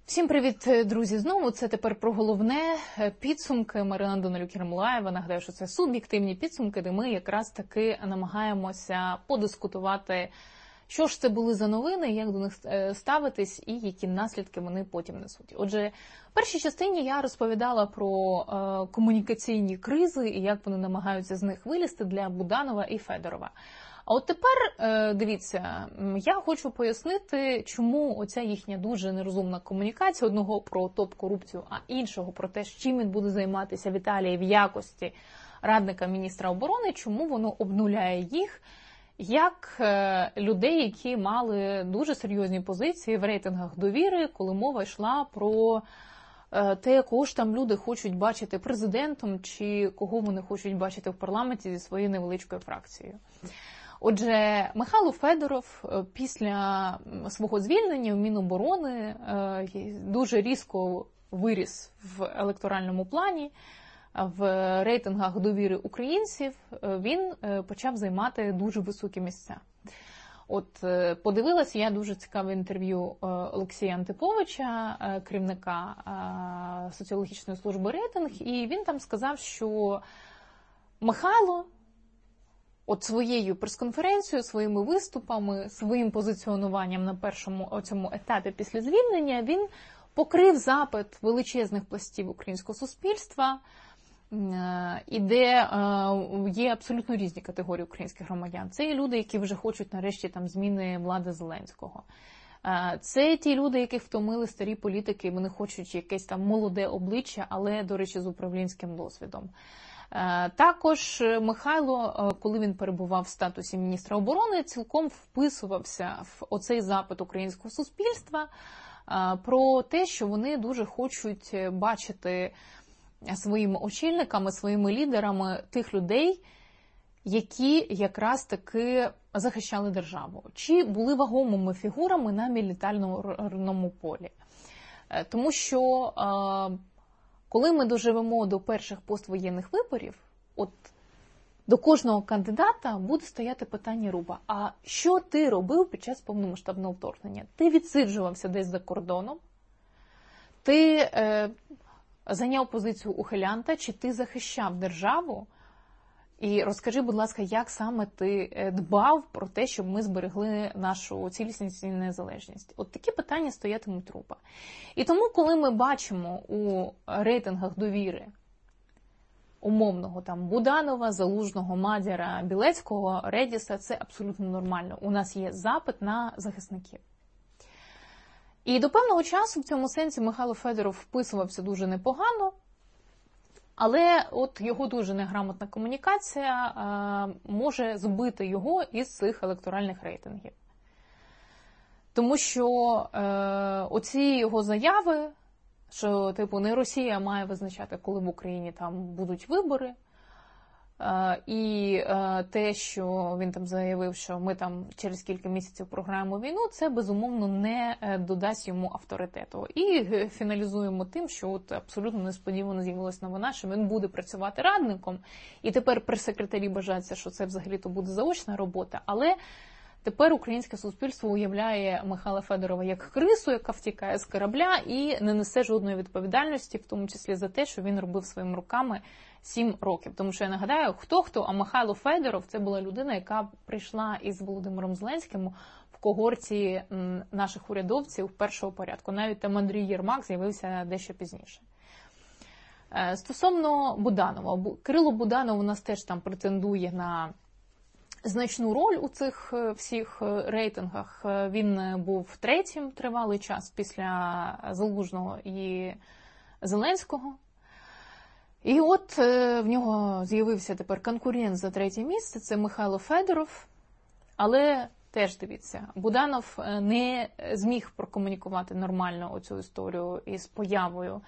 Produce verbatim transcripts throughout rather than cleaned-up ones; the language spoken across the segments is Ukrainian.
Всім привіт, друзі, знову. Це тепер про головне підсумки. Марина Данилюк-Єрмолаєва. Нагадаю, що це суб'єктивні підсумки, де ми якраз таки намагаємося подискутувати, що ж це були за новини, як до них ставитись і які наслідки вони потім несуть. Отже, в першій частині я розповідала про е, комунікаційні кризи і як вони намагаються з них вилізти для Буданова і Федорова. А от тепер, дивіться, я хочу пояснити, чому оця їхня дуже нерозумна комунікація, одного про топ-корупцію, а іншого про те, чим він буде займатися в Італії в якості радника міністра оборони, чому воно обнуляє їх як людей, які мали дуже серйозні позиції в рейтингах довіри, коли мова йшла про те, кого ж там люди хочуть бачити президентом, чи кого вони хочуть бачити в парламенті зі своєю невеличкою фракцією. Отже, Михайло Федоров після свого звільнення в Міноборони дуже різко виріс в електоральному плані, в рейтингах довіри українців, він почав займати дуже високі місця. От подивилася я дуже цікаве інтерв'ю Олексія Антиповича, керівника соціологічної служби «Рейтинг», і він там сказав, що Михайло от своєю прес-конференцією, своїми виступами, своїм позиціонуванням на першому цьому етапі після звільнення, він покрив запит величезних пластів українського суспільства, і де є абсолютно різні категорії українських громадян. Це є люди, які вже хочуть нарешті там зміни влади Зеленського. Це ті люди, яких втомили старі політики, вони хочуть якесь там молоде обличчя, але, до речі, з управлінським досвідом. Також Михайло, коли він перебував в статусі міністра оборони, цілком вписувався в оцей запит українського суспільства про те, що вони дуже хочуть бачити своїми очільниками, своїми лідерами тих людей, які якраз таки захищали державу, чи були вагомими фігурами на мілітарному полі. Тому що коли ми доживемо до перших поствоєнних виборів, от до кожного кандидата буде стояти питання руба. А що ти робив під час повномасштабного вторгнення? Ти відсиджувався десь за кордоном? Ти е, зайняв позицію ухилянта? Чи ти захищав державу? І розкажи, будь ласка, як саме ти дбав про те, щоб ми зберегли нашу цілісність і незалежність? От такі питання стоятимуть руба. І тому, коли ми бачимо у рейтингах довіри умовного там Буданова, Залужного, Мадяра, Білецького, Редіса, це абсолютно нормально. У нас є запит на захисників. І до певного часу в цьому сенсі Михайло Федоров вписувався дуже непогано, але от його дуже неграмотна комунікація е, може збити його із цих електоральних рейтингів. Тому що е, оці його заяви, що типу не Росія має визначати, коли в Україні там будуть вибори, е, і е, те, що він там заявив, що ми там через кілька місяців програємо війну, це безумовно не додасть йому авторитету. І фіналізуємо тим, що от абсолютно несподівано з'явилась новина, що він буде працювати радником, і тепер прес-секретарі бажаються, що це взагалі-то буде заочна робота, але тепер українське суспільство уявляє Михайла Федорова як крису, яка втікає з корабля і не несе жодної відповідальності, в тому числі за те, що він робив своїми руками сім років. Тому що я нагадаю, хто-хто, а Михайло Федоров – це була людина, яка прийшла із Володимиром Зеленським в когорті наших урядовців першого порядку. Навіть там Андрій Єрмак з'явився дещо пізніше. Стосовно Буданова. Кирило Буданов у нас теж там претендує на значну роль у цих всіх рейтингах. Він був третім тривалий час після Залужного і Зеленського. І от в нього з'явився тепер конкурент за третє місце, це Михайло Федоров. Але теж дивіться, Буданов не зміг прокомунікувати нормально оцю історію із появою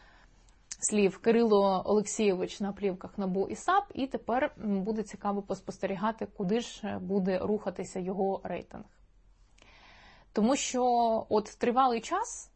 слів Кирило Олексійович на плівках НАБУ і САП, і тепер буде цікаво поспостерігати, куди ж буде рухатися його рейтинг. Тому що от тривалий час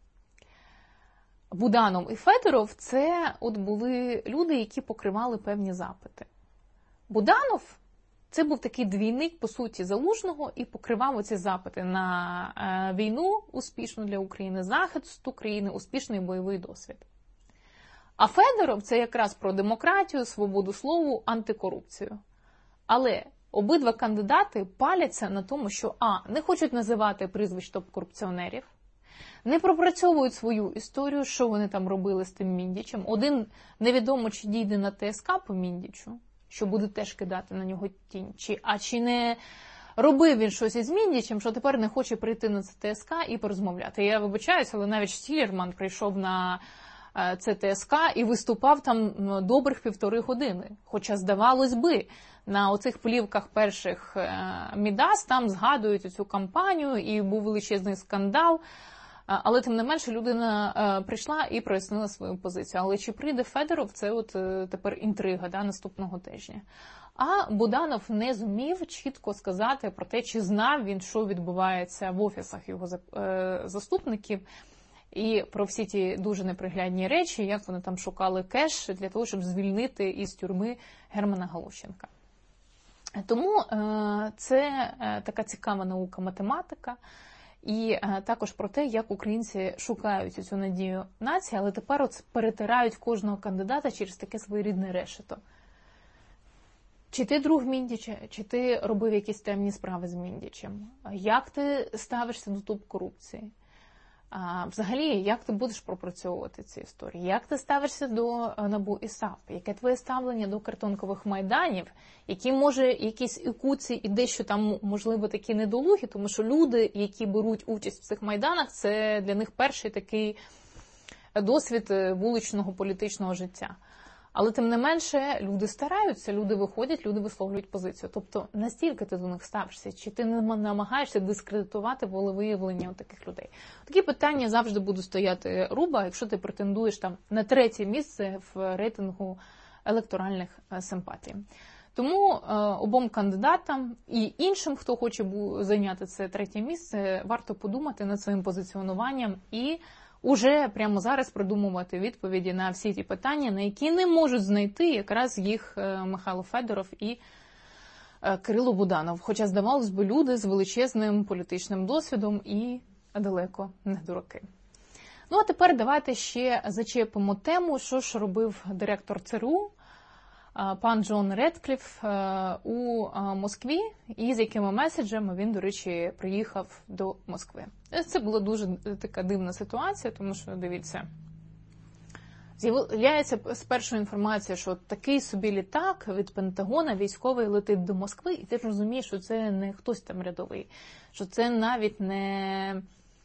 Буданов і Федоров – це от були люди, які покривали певні запити. Буданов це був такий двійник, по суті, Залужного і покривав оці запити на війну успішну для України, захист України, успішний бойовий досвід. А Федоров – це якраз про демократію, свободу слова, антикорупцію. Але обидва кандидати паляться на тому, що а. не хочуть називати прізвищ топ-корупціонерів, не пропрацьовують свою історію, що вони там робили з тим Міндічем. Один невідомо, чи дійде на ТСК по Міндічу, що буде теж кидати на нього тінь, чи, а чи не робив він щось із Міндічем, що тепер не хоче прийти на це ТСК і порозмовляти. Я вибачаюся, але навіть Штілерман прийшов на це ТСК і виступав там добрих півтори години. Хоча, здавалось би, на оцих плівках перших Мідас там згадують цю кампанію і був величезний скандал. Але, тим не менше, людина прийшла і прояснила свою позицію. Але чи прийде Федоров, це от тепер інтрига, да, наступного тижня. А Буданов не зумів чітко сказати про те, чи знав він, що відбувається в офісах його заступників, і про всі ті дуже неприглядні речі, як вони там шукали кеш для того, щоб звільнити із тюрми Германа Галущенка. Тому це така цікава наука математика. І також про те, як українці шукають цю надію нації, але тепер от перетирають кожного кандидата через таке своєрідне решето. Чи ти друг Міндіча, чи ти робив якісь темні справи з Міндічем? Як ти ставишся до топ-корупції? А, взагалі, як ти будеш пропрацьовувати ці історії? Як ти ставишся до НАБУ і САП? Яке твоє ставлення до картонкових майданів? Які, може, якісь ікуці і дещо там, можливо, такі недолугі? Тому що люди, які беруть участь в цих майданах, це для них перший такий досвід вуличного політичного життя. Але, тим не менше, люди стараються, люди виходять, люди висловлюють позицію. Тобто, настільки ти до них ставишся, чи ти не намагаєшся дискредитувати волевиявлення таких людей? Такі питання завжди будуть стояти руба, якщо ти претендуєш там на третє місце в рейтингу електоральних симпатій. Тому е, обом кандидатам і іншим, хто хоче зайняти це третє місце, варто подумати над своїм позиціонуванням і уже прямо зараз придумувати відповіді на всі ті питання, на які не можуть знайти якраз їх Михайло Федоров і Кирило Буданов. Хоча, здавалось би, люди з величезним політичним досвідом і далеко не дураки. Ну, а тепер давайте ще зачепимо тему, що ж робив директор ЦРУ, пан Джон Редкліф, у Москві, і з якими меседжами він, до речі, приїхав до Москви. Це була дуже така дивна ситуація, тому що, дивіться, з'являється спершу інформація, що такий собі літак від Пентагона військовий летить до Москви, і ти ж розумієш, що це не хтось там рядовий, що це навіть не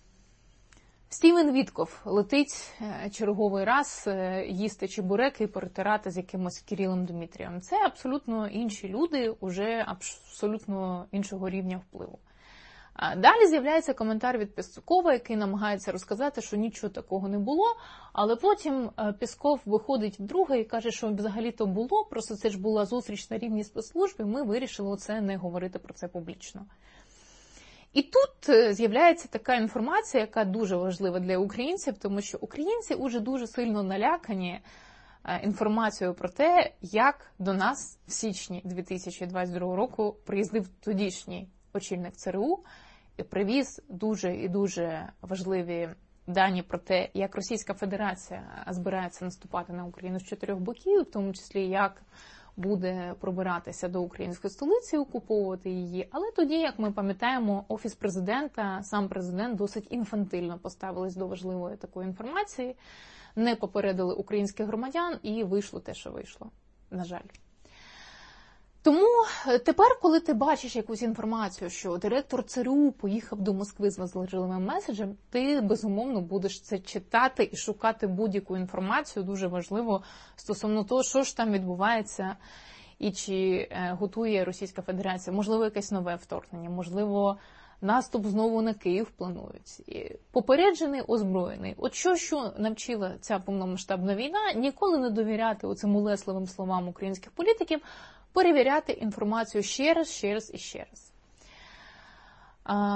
Стівен Вітков летить черговий раз їсти чебуреки і перетирати з якимось Кирилом Дмитрієм. Це абсолютно інші люди, уже абсолютно іншого рівня впливу. Далі з'являється коментар від Пєскова, який намагається розказати, що нічого такого не було, але потім Пєсков виходить вдруге і каже, що взагалі-то було, просто це ж була зустріч на рівні спецслужби, ми вирішили оце не говорити про це публічно. І тут з'являється така інформація, яка дуже важлива для українців, тому що українці уже дуже сильно налякані інформацією про те, як до нас в січні дві тисячі двадцять другого року приїздив тодішній очільник ЦРУ і привіз дуже і дуже важливі дані про те, як Російська Федерація збирається наступати на Україну з чотирьох боків, в тому числі як буде пробиратися до української столиці, окуповувати її. Але тоді, як ми пам'ятаємо, Офіс президента, сам президент досить інфантильно поставились до важливої такої інформації, не попередили українських громадян і вийшло те, що вийшло, на жаль. Тому тепер, коли ти бачиш якусь інформацію, що директор ЦРУ поїхав до Москви з важливим меседжем, ти, безумовно, будеш це читати і шукати будь-яку інформацію, дуже важливо, стосовно того, що ж там відбувається і чи готує Російська Федерація. Можливо, якесь нове вторгнення, можливо, наступ знову на Київ планують. І попереджений, озброєний. От що, що навчила ця повномасштабна війна, ніколи не довіряти оцим улесливим словам українських політиків, перевіряти інформацію ще раз, ще раз і ще раз. А,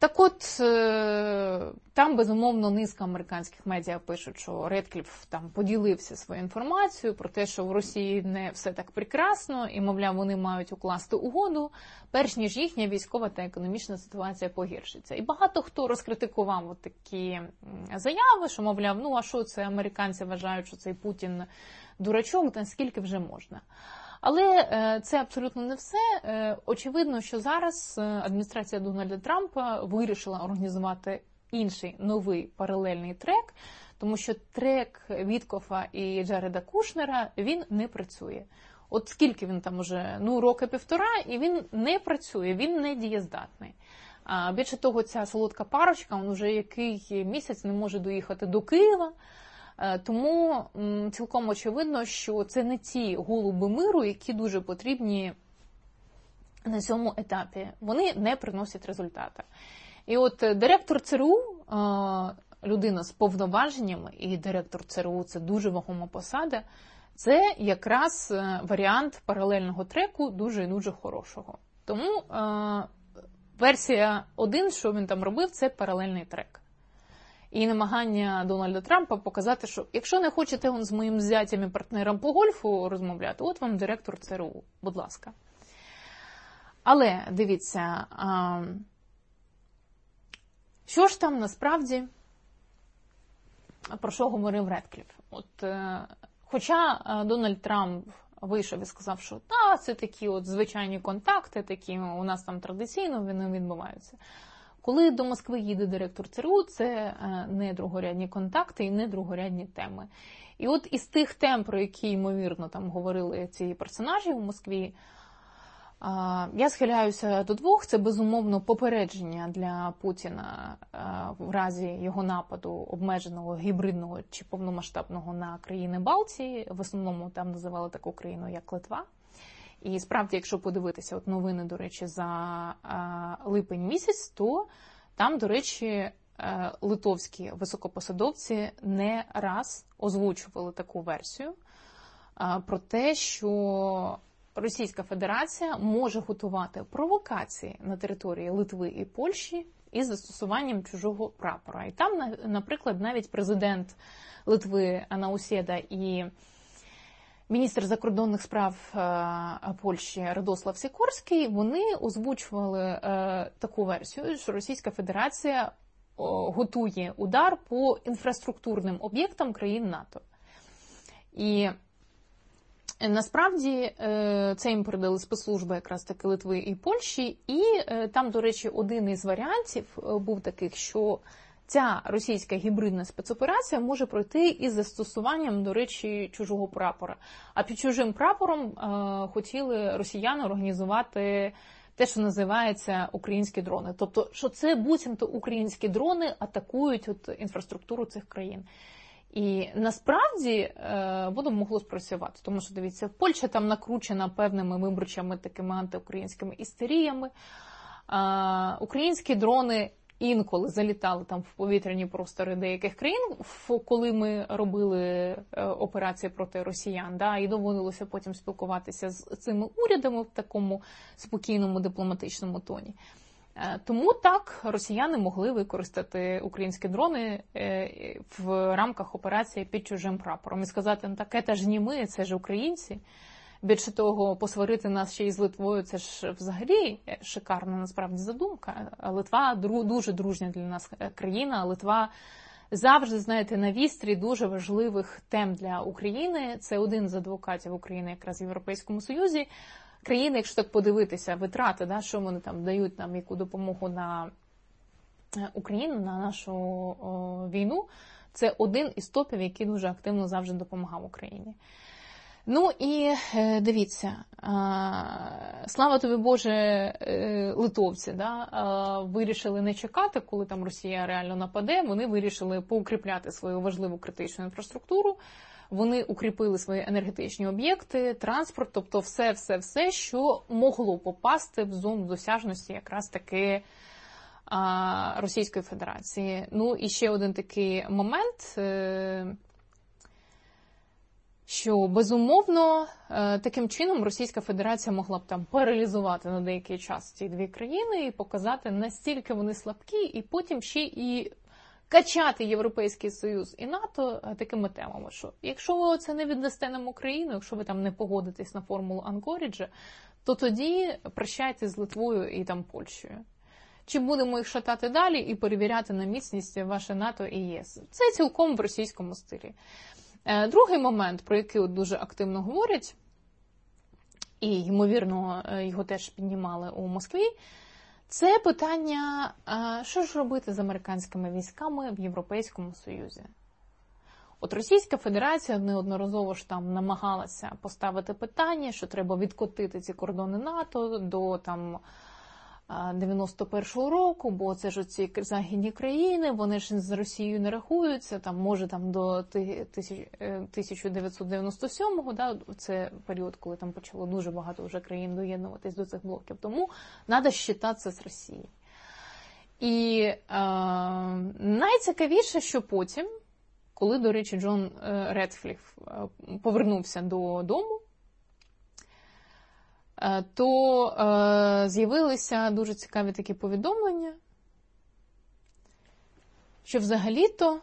Так от, там, безумовно, низка американських медіа пишуть, що Редкліф там поділився своєю інформацією про те, що в Росії не все так прекрасно, і, мовляв, вони мають укласти угоду, перш ніж їхня військова та економічна ситуація погіршиться. І багато хто розкритикував от такі заяви, що, мовляв, ну а що це американці вважають, що цей Путін дурачок, наскільки вже можна. Але це абсолютно не все. Очевидно, що зараз адміністрація Дональда Трампа вирішила організувати інший новий паралельний трек, тому що трек Віткофа і Джареда Кушнера, він не працює. От скільки він там уже, ну, роки півтора, і він не працює, він не дієздатний. А більше того, ця солодка парочка, він вже який місяць не може доїхати до Києва. Тому цілком очевидно, що це не ті голуби миру, які дуже потрібні на цьому етапі. Вони не приносять результату. І от директор ЦРУ, людина з повноваженнями, і директор ЦРУ – це дуже вагома посада, це якраз варіант паралельного треку дуже і дуже хорошого. Тому версія один, що він там робив, це паралельний трек. І намагання Дональда Трампа показати, що якщо не хочете он з моїм зятям і партнером по гольфу розмовляти, от вам директор ЦРУ, будь ласка. Але, дивіться, а, що ж там насправді, про що говорив Редкліф? От, е, хоча Дональд Трамп вийшов і сказав, що та, це такі от звичайні контакти, такі у нас там традиційно вони відбуваються. Коли до Москви їде директор ЦРУ, це не другорядні контакти і не другорядні теми. І от із тих тем, про які, ймовірно, там говорили ці персонажі в Москві, я схиляюся до двох. Це, безумовно, попередження для Путіна в разі його нападу обмеженого, гібридного чи повномасштабного на країни Балтії. В основному там називали таку країну, як Литва. І справді, якщо подивитися от новини, до речі, за а, липень місяць, то там, до речі, а, литовські високопосадовці не раз озвучували таку версію а, про те, що Російська Федерація може готувати провокації на території Литви і Польщі із застосуванням чужого прапора. І там, наприклад, навіть президент Литви Наусєда і міністр закордонних справ Польщі Радослав Сікорський, вони озвучували е, таку версію, що Російська Федерація о, готує удар по інфраструктурним об'єктам країн НАТО. І насправді е, це їм передали спецслужби якраз таки Литви і Польщі, і е, там, до речі, один із варіантів був таких, що ця російська гібридна спецоперація може пройти із застосуванням, до речі, чужого прапора. А під чужим прапором е, хотіли росіяни організувати те, що називається українські дрони. Тобто, що це буцімто українські дрони атакують от інфраструктуру цих країн. І насправді е, воно могло спрацювати, тому що, дивіться, Польща там накручена певними виборчими такими антиукраїнськими істеріями. Е, українські дрони інколи залітали там в повітряні простори деяких країн, коли ми робили операції проти росіян, да, і доводилося потім спілкуватися з цими урядами в такому спокійному дипломатичному тоні. Тому так росіяни могли використати українські дрони в рамках операції під чужим прапором і сказати, ну так це ж не ми, це ж українці. Більше того, посварити нас ще й з Литвою, це ж взагалі шикарна насправді задумка. Литва дуже дружня для нас країна, Литва завжди, знаєте, на вістрі дуже важливих тем для України. Це один з адвокатів України якраз в Європейському Союзі. Країни, якщо так подивитися, витрати, да, що вони там дають нам, яку допомогу на Україну, на нашу о, війну, це один із топів, який дуже активно завжди допомагав Україні. Ну і дивіться, слава тобі Боже, литовці, да, вирішили не чекати, коли там Росія реально нападе, вони вирішили поукріпляти свою важливу критичну інфраструктуру, вони укріпили свої енергетичні об'єкти, транспорт, тобто все-все-все, що могло попасти в зону досяжності якраз таки Російської Федерації. Ну і ще один такий момент. що, безумовно, таким чином Російська Федерація могла б там паралізувати на деякий час ці дві країни і показати, настільки вони слабкі, і потім ще і качати Європейський Союз і НАТО такими темами, що якщо ви це не віддасте нам Україну, якщо ви там не погодитесь на формулу Анкоріджа, то тоді прощайте з Литвою і там Польщею. Чи будемо їх шатати далі і перевіряти на міцність ваше НАТО і ЄС? Це цілком в російському стилі. Другий момент, про який от дуже активно говорять, і, ймовірно, його теж піднімали у Москві, це питання, що ж робити з американськими військами в Європейському Союзі. От Російська Федерація неодноразово ж там намагалася поставити питання, що треба відкотити ці кордони НАТО до там дев'яносто першого року, бо це ж ці західні країни, вони ж з Росією не рахуються, там може там до тисяча дев'ятсот дев'яносто сьомого, да, це період, коли там почало дуже багато вже країн доєднуватись до цих блоків, тому треба щитатися з Росією. І е, найцікавіше, що потім, коли, до речі, Джон Редкліф повернувся додому, то е, з'явилися дуже цікаві такі повідомлення, що взагалі-то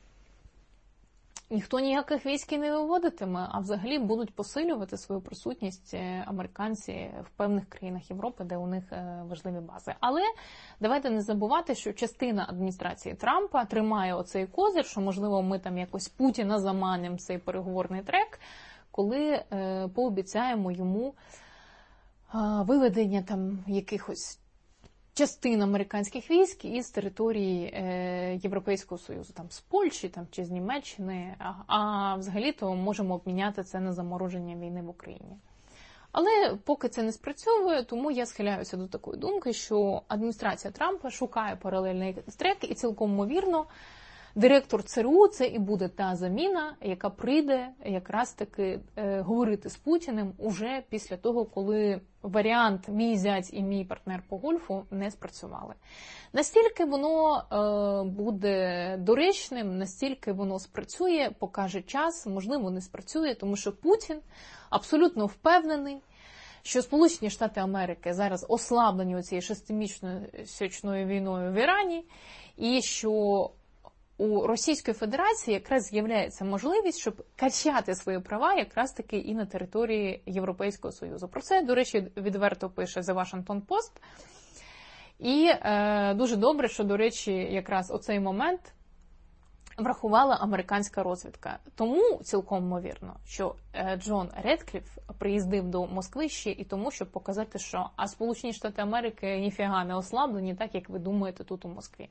ніхто ніяких військ не виводитиме, а взагалі будуть посилювати свою присутність американці в певних країнах Європи, де у них важливі бази. Але давайте не забувати, що частина адміністрації Трампа тримає оцей козир, що, можливо, ми там якось Путіна заманимо цей переговорний трек, коли е, пообіцяємо йому виведення там якихось частин американських військ із території е, Європейського Союзу, там з Польщі там, чи з Німеччини, а, а взагалі-то можемо обміняти це на замороження війни в Україні. Але поки це не спрацьовує, тому я схиляюся до такої думки, що адміністрація Трампа шукає паралельний трек, і цілком ймовірно директор ЦРУ – це і буде та заміна, яка прийде якраз таки е, говорити з Путіним уже після того, коли варіант «мій зять і мій партнер по гольфу» не спрацювали. Настільки воно е, буде доречним, настільки воно спрацює, покаже час, можливо, не спрацює, тому що Путін абсолютно впевнений, що Сполучені Штати Америки зараз ослаблені цією шестимісячною війною в Ірані, і що у Російської Федерації якраз з'являється можливість, щоб качати свої права якраз таки і на території Європейського Союзу. Про це, до речі, відверто пише The Washington Post. І е, дуже добре, що, до речі, якраз оцей момент врахувала американська розвідка. Тому цілком ймовірно, що Джон Редкліф приїздив до Москви ще і тому, щоб показати, що а Сполучені Штати Америки ніфіга не ослаблені, так як ви думаєте тут у Москві.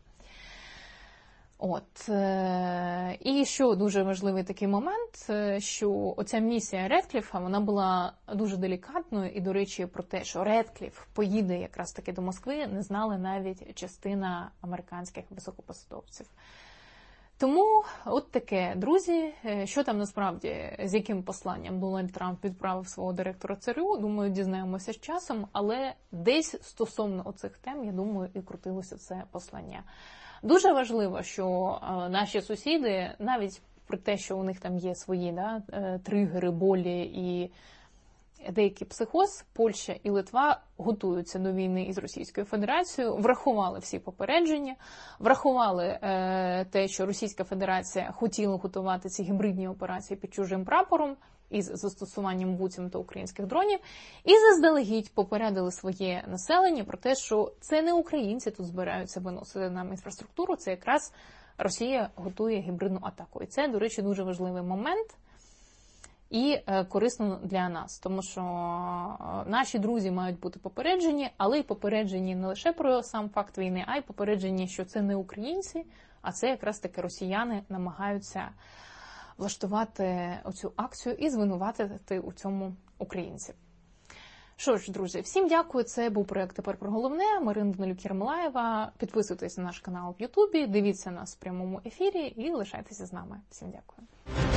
От. І що дуже важливий такий момент, що оця місія Редкліфа, вона була дуже делікатною, і, до речі, про те, що Редкліф поїде якраз таки до Москви, не знали навіть частина американських високопосадовців. Тому от таке, друзі, що там насправді, з яким посланням Дональд Трамп відправив свого директора ЦРУ, думаю, дізнаємося з часом, але десь стосовно оцих тем, я думаю, і крутилося це послання. Дуже важливо, що наші сусіди, навіть при те, що у них там є свої да, тригери, болі і деякий психоз, Польща і Литва готуються до війни із Російською Федерацією, врахували всі попередження, врахували е, те, що Російська Федерація хотіла готувати ці гібридні операції під чужим прапором із застосуванням буцімто українських дронів, і заздалегідь попередили своє населення про те, що це не українці тут збираються виносити нам інфраструктуру, це якраз Росія готує гібридну атаку. І це, до речі, дуже важливий момент і е, корисно для нас, тому що наші друзі мають бути попереджені, але й попереджені не лише про сам факт війни, а й попереджені, що це не українці, а це якраз таки росіяни намагаються влаштувати оцю акцію і звинуватити у цьому українців. Що ж, друзі, всім дякую. Це був проєкт «Тепер про головне». Марина Данилюк-Єрмолаєва. Підписуйтесь на наш канал в Ютубі, дивіться нас в прямому ефірі і лишайтеся з нами. Всім дякую.